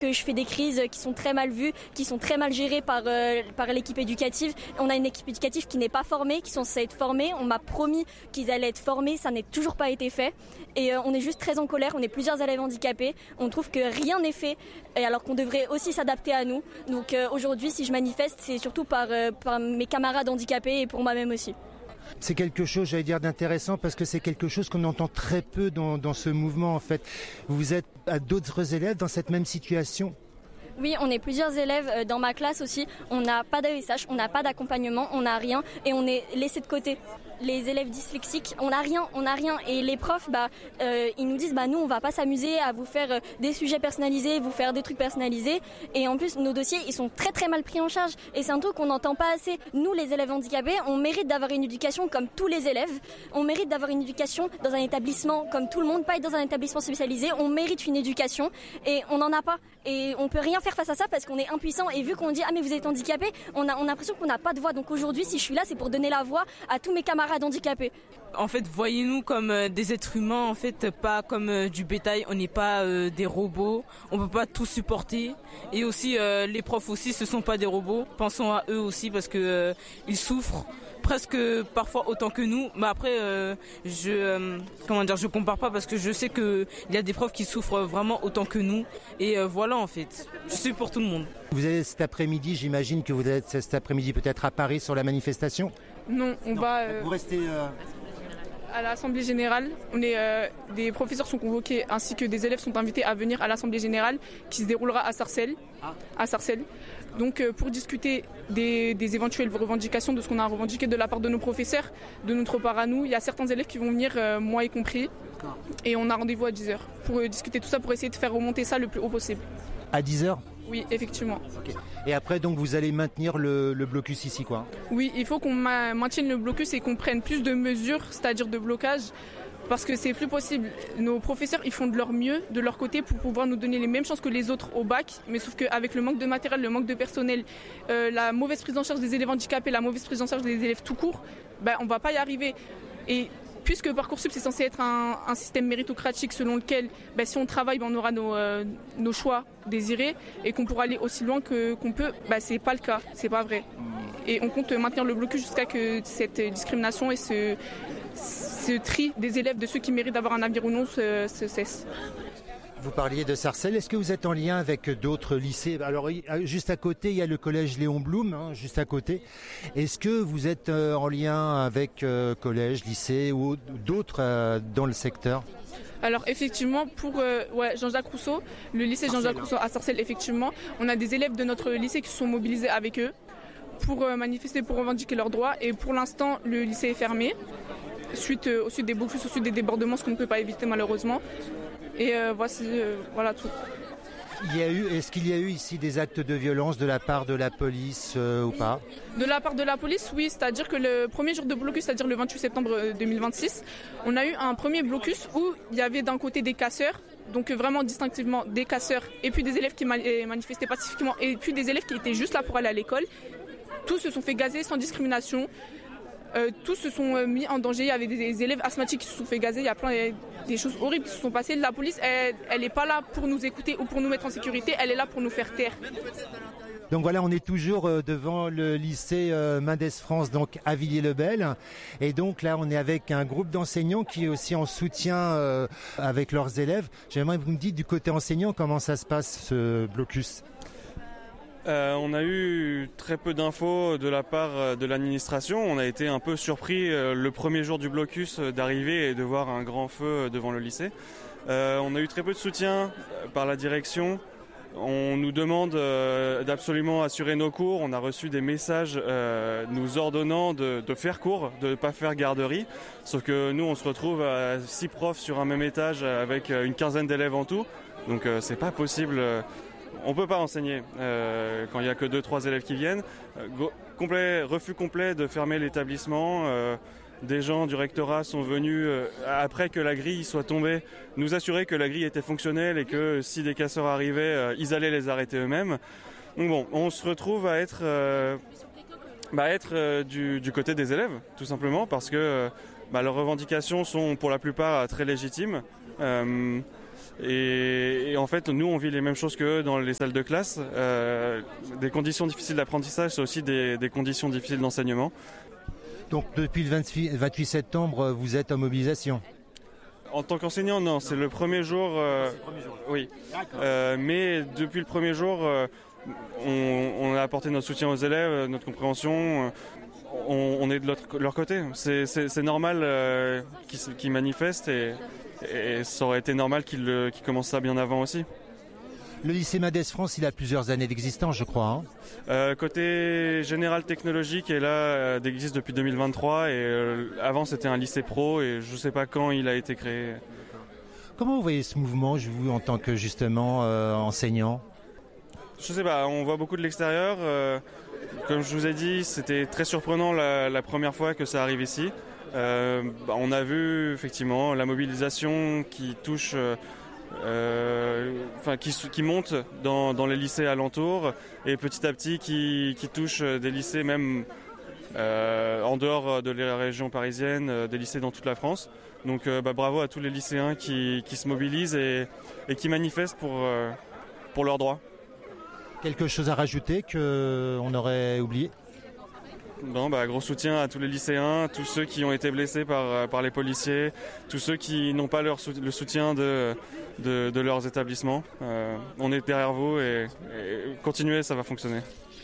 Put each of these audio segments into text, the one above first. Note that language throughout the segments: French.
Que je fais des crises qui sont très mal vues, qui sont très mal gérées par l'équipe éducative. On a une équipe éducative qui n'est pas formée, qui sont censés être formés. On m'a promis qu'ils allaient être formés, ça n'a toujours pas été fait. Et on est juste très en colère, on est plusieurs élèves handicapés. On trouve que rien n'est fait, et alors qu'on devrait aussi s'adapter à nous. Donc aujourd'hui, si je manifeste, c'est surtout par mes camarades handicapés et pour moi-même aussi. C'est quelque chose, j'allais dire, d'intéressant parce que c'est quelque chose qu'on entend très peu dans ce mouvement en fait. Vous êtes à d'autres élèves dans cette même situation ? Oui, on est plusieurs élèves dans ma classe aussi. On n'a pas d'AESH, on n'a pas d'accompagnement, on n'a rien et on est laissé de côté. Les élèves dyslexiques, on n'a rien. Et les profs, ils nous disent, nous, on va pas s'amuser à vous faire des sujets personnalisés, vous faire des trucs personnalisés. Et en plus, nos dossiers, ils sont très très mal pris en charge. Et c'est un truc qu'on n'entend pas assez. Nous, les élèves handicapés, on mérite d'avoir une éducation comme tous les élèves. On mérite d'avoir une éducation dans un établissement comme tout le monde, pas être dans un établissement spécialisé. On mérite une éducation et on n'en a pas. Et on peut rien faire face à ça parce qu'on est impuissant. Et vu qu'on dit, mais vous êtes handicapé, on a l'impression qu'on n'a pas de voix. Donc aujourd'hui, si je suis là, c'est pour donner la voix à tous mes camarades handicapés. En fait, voyez-nous comme des êtres humains, en fait, pas comme du bétail. On n'est pas des robots. On peut pas tout supporter. Et aussi, les profs aussi, ce sont pas des robots. Pensons à eux aussi parce que ils souffrent presque parfois autant que nous. Mais après, je compare pas parce que je sais que il y a des profs qui souffrent vraiment autant que nous. Et voilà, en fait, je suis pour tout le monde. Vous allez cet après-midi, j'imagine que vous êtes cet après-midi peut-être à Paris sur la manifestation ? Non, on va... Vous restez... à l'Assemblée Générale. Des professeurs sont convoqués ainsi que des élèves sont invités à venir à l'Assemblée Générale qui se déroulera à Sarcelles. Donc pour discuter des éventuelles revendications, de ce qu'on a revendiqué de la part de nos professeurs, de notre part à nous. Il y a certains élèves qui vont venir, moi y compris. Et on a rendez-vous à 10h pour discuter tout ça, pour essayer de faire remonter ça le plus haut possible. À 10h ? Oui, effectivement. Okay. Et après, donc, vous allez maintenir le blocus ici, quoi ? Oui, il faut qu'on maintienne le blocus et qu'on prenne plus de mesures, c'est-à-dire de blocage, parce que c'est plus possible. Nos professeurs, ils font de leur mieux, de leur côté, pour pouvoir nous donner les mêmes chances que les autres au bac, mais sauf qu'avec le manque de matériel, le manque de personnel, la mauvaise prise en charge des élèves handicapés, la mauvaise prise en charge des élèves tout court, on va pas y arriver. Et puisque Parcoursup c'est censé être un système méritocratique selon lequel si on travaille on aura nos choix désirés et qu'on pourra aller aussi loin qu'on peut, c'est pas le cas, c'est pas vrai. Et on compte maintenir le blocus jusqu'à que cette discrimination et ce tri des élèves, de ceux qui méritent d'avoir un avenir ou non, se cesse. Vous parliez de Sarcelles, est-ce que vous êtes en lien avec d'autres lycées ? Alors juste à côté, il y a le collège Léon Blum, juste à côté. Est-ce que vous êtes en lien avec collège, lycée ou d'autres dans le secteur ? Alors effectivement, pour Jean-Jacques Rousseau, le lycée Jean-Jacques Rousseau à Sarcelles, effectivement, on a des élèves de notre lycée qui se sont mobilisés avec eux pour manifester, pour revendiquer leurs droits. Et pour l'instant, le lycée est fermé, suite des blocus, suite des débordements, ce qu'on ne peut pas éviter malheureusement. Et voilà tout. Est-ce qu'il y a eu ici des actes de violence de la part de la police ou pas ? De la part de la police, oui. C'est-à-dire que le premier jour de blocus, c'est-à-dire le 28 septembre 2026, on a eu un premier blocus où il y avait d'un côté des casseurs, donc vraiment distinctivement des casseurs, et puis des élèves qui manifestaient pacifiquement, et puis des élèves qui étaient juste là pour aller à l'école. Tous se sont fait gazer sans discrimination. Tous se sont mis en danger. Il y avait des élèves asthmatiques qui se sont fait gazer. Il y a des choses horribles qui se sont passées. La police, elle n'est pas là pour nous écouter ou pour nous mettre en sécurité. Elle est là pour nous faire taire. Donc voilà, on est toujours devant le lycée Mendes France, donc à Villiers-le-Bel. Et donc là, on est avec un groupe d'enseignants qui est aussi en soutien avec leurs élèves. J'aimerais que vous me dites du côté enseignant comment ça se passe, ce blocus. On a eu très peu d'infos de la part de l'administration. On a été un peu surpris le premier jour du blocus d'arriver et de voir un grand feu devant le lycée. On a eu très peu de soutien par la direction. On nous demande d'absolument assurer nos cours. On a reçu des messages nous ordonnant de faire cours, de ne pas faire garderie. Sauf que nous, on se retrouve à 6 profs sur un même étage avec une quinzaine d'élèves en tout. Donc c'est pas possible. On peut pas enseigner quand il y a que 2-3 élèves qui viennent. Refus complet de fermer l'établissement. Des gens du rectorat sont venus, après que la grille soit tombée, nous assurer que la grille était fonctionnelle et que si des casseurs arrivaient, ils allaient les arrêter eux-mêmes. Donc bon, on se retrouve à être du côté des élèves, tout simplement, parce que leurs revendications sont pour la plupart très légitimes. Et en fait, nous, on vit les mêmes choses qu'eux dans les salles de classe. Des conditions difficiles d'apprentissage, c'est aussi des conditions difficiles d'enseignement. Donc depuis le 28 septembre, vous êtes en mobilisation? En tant qu'enseignant, non, c'est le premier jour. Oui. Mais depuis le premier jour, on a apporté notre soutien aux élèves, notre compréhension. On est de leur côté. C'est normal qu'ils manifestent et ça aurait été normal qu'ils commencent ça bien avant aussi. Le lycée Mendès France, il a plusieurs années d'existence, je crois. Côté général technologique, et là, il existe depuis 2023. Et avant, c'était un lycée pro et je ne sais pas quand il a été créé. Comment vous voyez ce mouvement, vous, en tant que justement enseignant? Je ne sais pas, on voit beaucoup de l'extérieur. Comme je vous ai dit, c'était très surprenant la première fois que ça arrive ici. On a vu effectivement la mobilisation qui touche... qui monte dans les lycées alentours et petit à petit qui touche des lycées même en dehors de la région parisienne, des lycées dans toute la France. Donc bravo à tous les lycéens qui se mobilisent et qui manifestent pour leurs droits. Quelque chose à rajouter qu'on aurait oublié? Non, gros soutien à tous les lycéens, tous ceux qui ont été blessés par les policiers, tous ceux qui n'ont pas le soutien de leurs établissements. On est derrière vous et continuez, ça va fonctionner.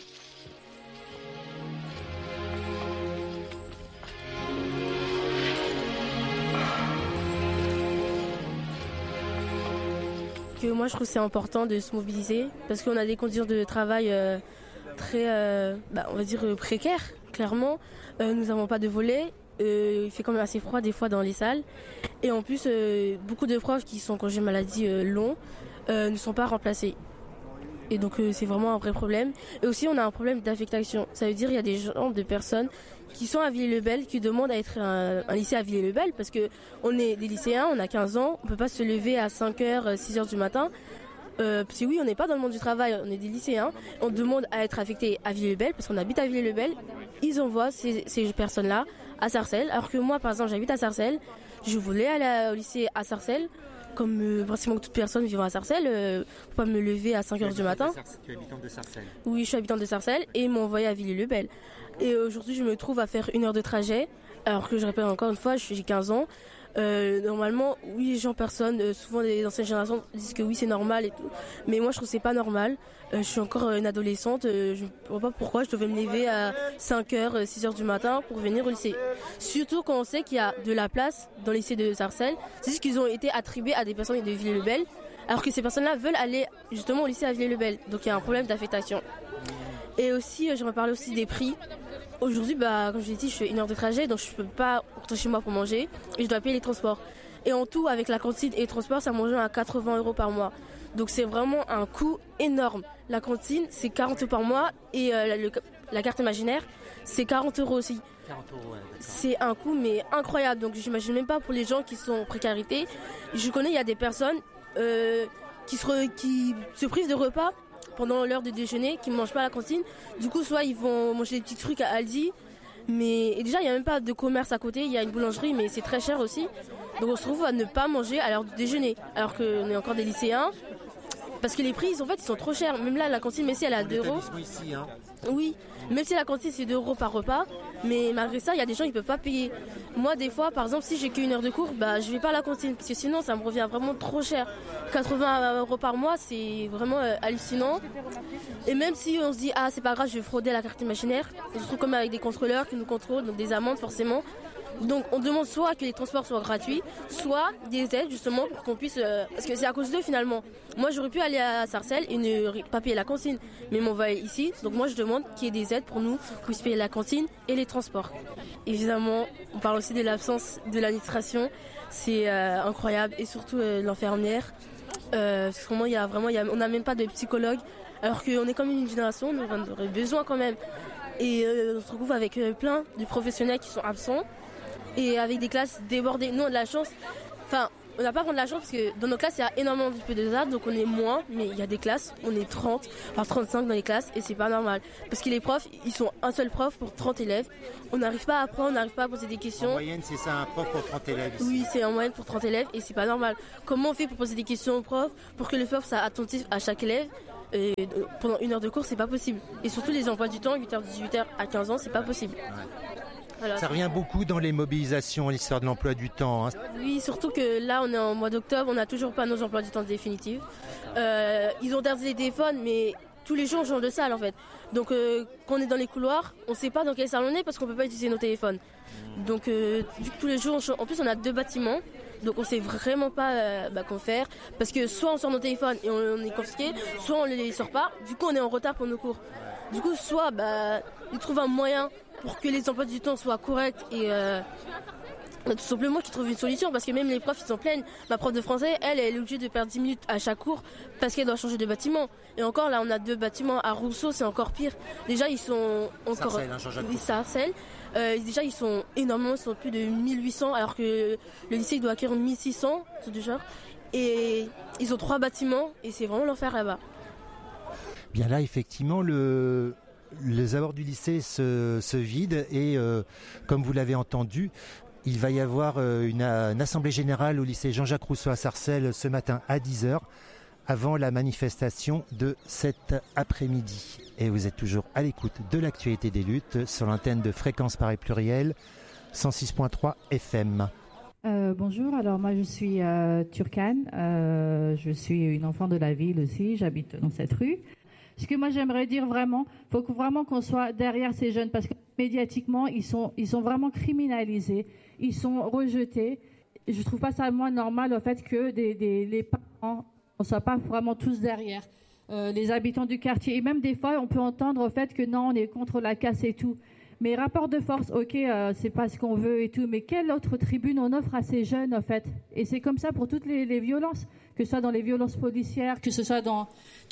Moi je trouve que c'est important de se mobiliser parce qu'on a des conditions de travail très on va dire précaires, clairement. Nous n'avons pas de volets, il fait quand même assez froid des fois dans les salles et en plus beaucoup de profs qui sont en congé maladie long ne sont pas remplacés. Et donc c'est vraiment un vrai problème. Et aussi on a un problème d'affectation, ça veut dire il y a des gens, de personnes qui sont à Villers-le-Bel, qui demandent à être un lycée à Villers-le-Bel parce qu'on est des lycéens, on a 15 ans, on ne peut pas se lever à 5h, 6h du matin. Parce que oui, on n'est pas dans le monde du travail, on est des lycéens, on demande à être affecté à Villers-le-Bel parce qu'on habite à Villers-le-Bel. Ils envoient ces personnes-là à Sarcelles, alors que moi par exemple j'habite à Sarcelles, je voulais aller au lycée à Sarcelles, comme pratiquement toute personne vivant à Sarcelles, pour pas me lever à 5h du matin. Tu es habitante de Sarcelles? Oui, je suis habitante de Sarcelles et ils m'ont envoyé à Villers-le-Bel. Et aujourd'hui, je me trouve à faire 1 heure de trajet, alors que je répète encore une fois, j'ai 15 ans. Normalement, oui, les gens, souvent les anciennes générations disent que oui, c'est normal et tout. Mais moi, je trouve que c'est pas normal. Je suis encore une adolescente. Je ne vois pas pourquoi je devais me lever à 5h, 6h du matin pour venir au lycée. Surtout quand on sait qu'il y a de la place dans le lycée de Sarcelles. C'est juste qu'ils ont été attribués à des personnes de Villers-le-Bel, alors que ces personnes-là veulent aller justement au lycée à Villers-le-Bel. Donc il y a un problème d'affectation. Et aussi, j'aimerais parler aussi des prix. Aujourd'hui, comme je l'ai dit, je fais 1 heure de trajet, donc je ne peux pas rentrer chez moi pour manger et je dois payer les transports. Et en tout, avec la cantine et les transports, ça me rejoint à 80 € par mois. Donc c'est vraiment un coût énorme. La cantine, c'est 40 € par mois et la carte imaginaire, c'est 40 € aussi. 40 €, ouais, c'est un coût mais incroyable. Donc j'imagine même pas pour les gens qui sont en précarité. Je connais, il y a des personnes qui se privent de repas pendant l'heure de déjeuner, qui ne mangent pas à la cantine. Du coup, soit ils vont manger des petits trucs à Aldi, et déjà, il n'y a même pas de commerce à côté. Il y a une boulangerie, mais c'est très cher aussi. Donc on se retrouve à ne pas manger à l'heure du déjeuner, alors qu'on est encore des lycéens. Parce que les prix, en fait, ils sont trop chers. Même là, la cantine, mais si elle est à 2 €. Ici, hein. Oui, même si la cantine, c'est 2 € par repas. Mais malgré ça, il y a des gens qui ne peuvent pas payer. Moi, des fois, par exemple, si j'ai qu'une heure de cours, je vais pas à la cantine. Parce que sinon, ça me revient vraiment trop cher. 80 € par mois, c'est vraiment hallucinant. Et même si on se dit, c'est pas grave, je vais frauder à la carte imaginaire, on se retrouve comme avec des contrôleurs qui nous contrôlent, donc des amendes forcément. Donc on demande soit que les transports soient gratuits, soit des aides justement pour qu'on puisse... parce que c'est à cause d'eux finalement. Moi j'aurais pu aller à Sarcelles et ne pas payer la cantine, mais ils m'envoient ici. Donc moi je demande qu'il y ait des aides pour nous, pour puisse payer la cantine et les transports. Évidemment, on parle aussi de l'absence de l'administration. C'est incroyable, et surtout l'infirmière. Parce que on n'a même pas de psychologue, alors qu'on est comme une génération, on aurait besoin quand même. Et on se retrouve avec plein de professionnels qui sont absents. Et avec des classes débordées. Nous, on a de la chance. On n'a pas vraiment de la chance parce que dans nos classes, il y a énormément de ZAD, donc on est moins, mais il y a des classes, on est 30, voire 35 dans les classes, et c'est pas normal. Parce que les profs, ils sont un seul prof pour 30 élèves. On n'arrive pas à apprendre, on n'arrive pas à poser des questions. En moyenne, c'est ça, un prof pour 30 élèves ici. Oui, c'est en moyenne pour 30 élèves, et c'est pas normal. Comment on fait pour poser des questions au prof, pour que le prof soit attentif à chaque élève? Et pendant 1 heure de cours, c'est pas possible. Et surtout les emplois du temps, 8h, 18h à 15 ans, c'est pas possible. Voilà. Ça revient beaucoup dans les mobilisations, l'histoire de l'emploi du temps. Hein. Oui, surtout que là, on est en mois d'octobre, on n'a toujours pas nos emplois du temps définitifs. Ils ont interdit les téléphones, mais tous les jours, on change de salle en fait. Donc, quand on est dans les couloirs, on ne sait pas dans quelle salle on est parce qu'on ne peut pas utiliser nos téléphones. Donc, vu que tous les jours, on change. En plus, on a 2 bâtiments. Donc on sait vraiment pas quoi faire parce que soit on sort nos téléphones et on est confisqué, soit on les sort pas. Du coup on est en retard pour nos cours. Du coup soit ils trouvent un moyen pour que les emplois du temps soient corrects et tout simplement qu'ils trouvent une solution parce que même les profs ils s'en plaignent. Ma prof de français elle est obligée de perdre 10 minutes à chaque cours parce qu'elle doit changer de bâtiment. Et encore là on a 2 bâtiments à Rousseau, c'est encore pire. Déjà ils sont encore Sarcelles. Déjà ils sont énormément, ils sont plus de 1800 alors que le lycée doit accueillir 1600 tout du genre. Et ils ont 3 bâtiments et c'est vraiment l'enfer là-bas. Bien là effectivement les abords du lycée se vident et comme vous l'avez entendu, il va y avoir une assemblée générale au lycée Jean-Jacques Rousseau à Sarcelles ce matin à 10h avant la manifestation de cet après-midi. Et vous êtes toujours à l'écoute de l'actualité des luttes sur l'antenne de Fréquence Paris Pluriel 106.3 FM. Bonjour, alors moi je suis Turkane, je suis une enfant de la ville aussi, j'habite dans cette rue. Ce que moi j'aimerais dire vraiment, il faut vraiment qu'on soit derrière ces jeunes parce que médiatiquement ils sont vraiment criminalisés, ils sont rejetés. Je trouve pas ça moins normal au fait que les parents ne soient pas vraiment tous derrière. Les habitants du quartier et même des fois on peut entendre au fait que non on est contre la casse et tout. Mais rapport de force, ok, c'est pas ce qu'on veut et tout, mais quelle autre tribune on offre à ces jeunes, en fait? Et c'est comme ça pour toutes les violences, que ce soit dans les violences policières, que ce soit dans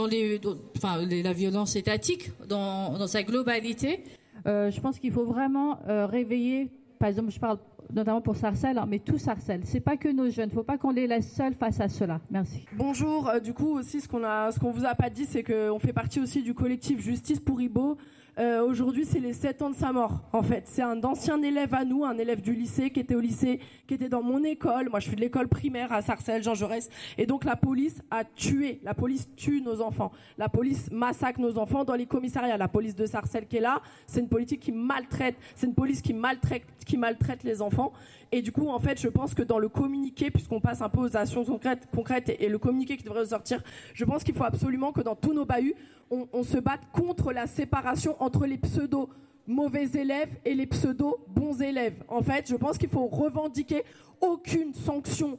la violence étatique, dans sa globalité. Je pense qu'il faut vraiment réveiller, par exemple, je parle notamment pour Sarcelles, mais tout Sarcelles. C'est pas que nos jeunes, faut pas qu'on les laisse seuls face à cela. Merci. Bonjour, du coup aussi ce qu'on vous a pas dit, c'est qu'on fait partie aussi du collectif Justice pour Ibo. Aujourd'hui, c'est les 7 ans de sa mort. En fait, c'est un ancien élève à nous, un élève du lycée qui était au lycée, qui était dans mon école. Moi, je suis de l'école primaire à Sarcelles, Jean Jaurès. Et donc, la police a tué. La police tue nos enfants. La police massacre nos enfants dans les commissariats. La police de Sarcelles qui est là, c'est une politique qui maltraite. C'est une police qui maltraite les enfants. Et du coup, en fait, je pense que dans le communiqué, puisqu'on passe un peu aux actions concrètes et le communiqué qui devrait ressortir, je pense qu'il faut absolument que dans tous nos bahuts, on se batte contre la séparation entre les pseudo mauvais élèves et les pseudo bons élèves. En fait, je pense qu'il faut revendiquer aucune sanction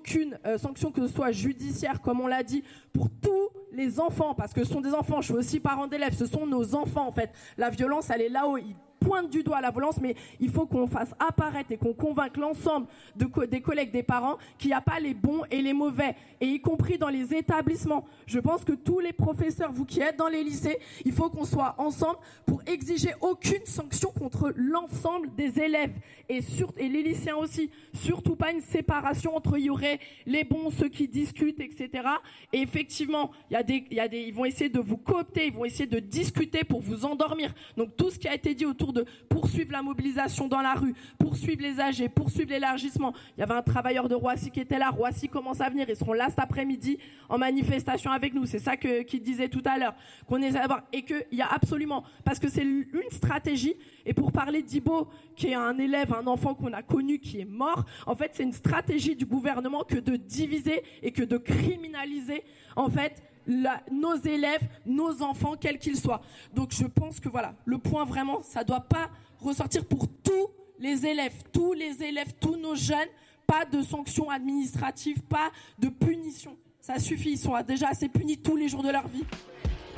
que ce soit judiciaire, comme on l'a dit, pour tous les enfants, parce que ce sont des enfants, je suis aussi parent d'élèves, ce sont nos enfants en fait. La violence, elle est là-haut. Pointe du doigt la violence, mais il faut qu'on fasse apparaître et qu'on convainque l'ensemble des collègues, des parents qu'il n'y a pas les bons et les mauvais, et y compris dans les établissements. Je pense que tous les professeurs, vous qui êtes dans les lycées, il faut qu'on soit ensemble pour exiger aucune sanction contre l'ensemble des élèves et les lycéens aussi. Surtout pas une séparation entre il y aurait les bons, ceux qui discutent, etc. Et effectivement, ils vont essayer de vous coopter, ils vont essayer de discuter pour vous endormir. Donc tout ce qui a été dit autour de poursuivre la mobilisation dans la rue, poursuivre les âgés, poursuivre l'élargissement. Il y avait un travailleur de Roissy qui était là. Roissy commence à venir. Ils seront là cet après-midi en manifestation avec nous. C'est ça qu'il disait tout à l'heure. Qu'on essaie d'avoir. Et qu'il y a absolument... Parce que c'est une stratégie. Et pour parler d'Ibo, qui est un élève, un enfant qu'on a connu, qui est mort, en fait, c'est une stratégie du gouvernement que de diviser et que de criminaliser, en fait, nos élèves, nos enfants, quels qu'ils soient. Donc je pense que voilà, le point vraiment, ça doit pas ressortir pour tous les élèves, tous nos jeunes, pas de sanctions administratives, pas de punitions. Ça suffit, ils sont déjà assez punis tous les jours de leur vie.